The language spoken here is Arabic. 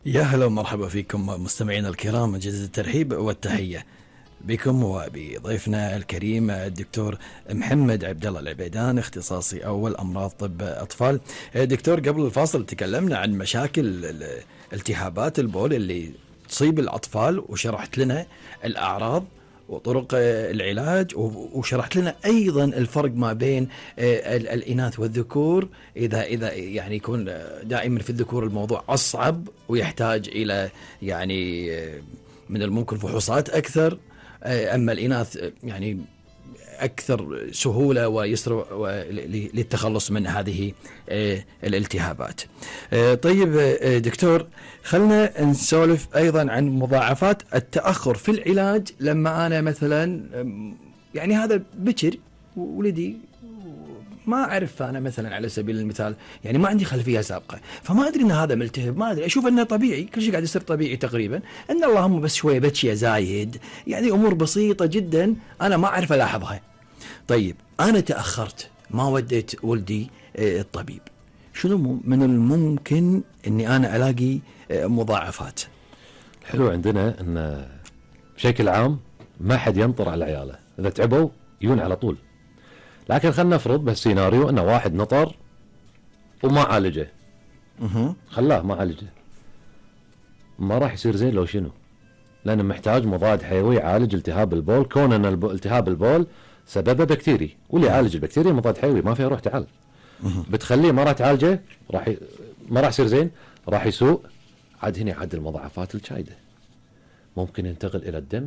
يا هلا ومرحبا فيكم مستمعينا الكرام، أجدد الترحيب والتحية بكم وبضيفنا الكريم الدكتور محمد عبد الله العبيدان، اختصاصي أول أمراض طب أطفال. دكتور، قبل الفاصل تكلمنا عن مشاكل التهابات البول اللي تصيب الأطفال، وشرحت لنا الأعراض وطرق العلاج، وشرحت لنا أيضا الفرق ما بين الإناث والذكور. إذا يعني يكون دائما في الذكور الموضوع أصعب ويحتاج إلى يعني من الممكن فحوصات أكثر، أما الإناث يعني أكثر سهولة ويسر للتخلص من هذه الالتهابات. طيب دكتور، خلنا نسولف أيضا عن مضاعفات التأخر في العلاج. لما أنا مثلا يعني هذا بكر ولدي، ما أعرف أنا مثلا على سبيل المثال، يعني ما عندي خلفية سابقة، فما أدري أن هذا ملتهب، ما أدري، أشوف أنه طبيعي، كل شيء قاعد يصير طبيعي تقريبا، أن اللهم بس شوية بتشية زايد، يعني أمور بسيطة جدا أنا ما أعرف ألاحظها. طيب أنا تأخرت، ما وديت ولدي الطبيب، شنو من الممكن أني أنا ألاقي مضاعفات؟ الحلو عندنا أن بشكل عام ما حد ينطر على عياله، إذا تعبوا يجون على طول. لكن خلنا نفرض بس سيناريو أنه واحد نطر وما عالجه، خلاه ما عالجه، ما راح يصير زين لو شنو؟ لأنه محتاج مضاد حيوي يعالج التهاب البول، كون أن التهاب البول سببه بكتيري، واللي يعالج البكتيريا مضاد حيوي، ما فيها روح تعال. بتخليه ما راح تعالجه، ما راح يصير زين، راح يسوء، عاد هنا عاد المضاعفات الشايدة، ممكن ينتقل إلى الدم.